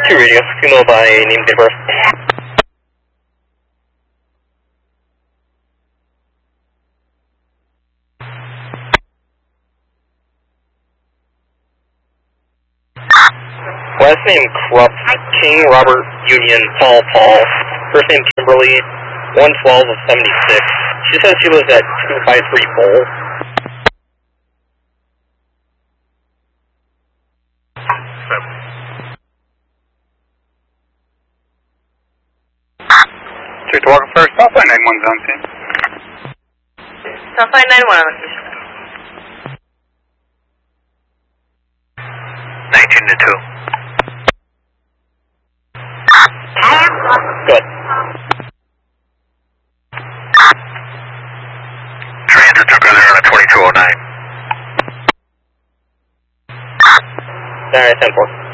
2 radio, Kumo by name date of birth. Last name Krupp, King Robert Union Paul Paul. First name Kimberly, 112 of 76. She says she lives at 253 Bowl. Street to Walker first, Southside 91 zone team. Southside 91 on location. 19 to 2. Good. Transit took other on a 2209. Alright, 10-4.